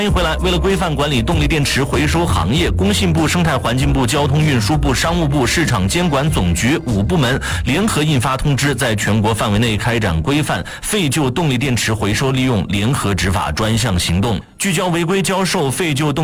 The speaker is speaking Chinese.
欢迎回来。为了规范管理动力电池回收行业，工信部、生态环境部、交通运输部、商务部、市场监管总局5部门联合印发通知，在全国范围内开展规范废旧动力电池回收利用联合执法专项行动，聚焦违规销售废旧动